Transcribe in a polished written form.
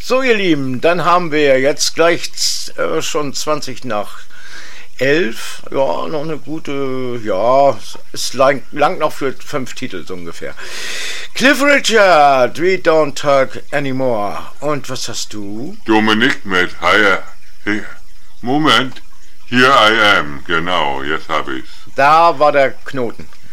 So, ihr Lieben, dann haben wir jetzt gleich schon 20 nach 11. Ja, noch eine gute, ja, es langt noch für 5 Titel so ungefähr. Cliff Richard, We Don't Talk Anymore. Und was hast du? Dominik mit Moment, Here I Am. Genau, jetzt habe ich's. Da war der Knoten.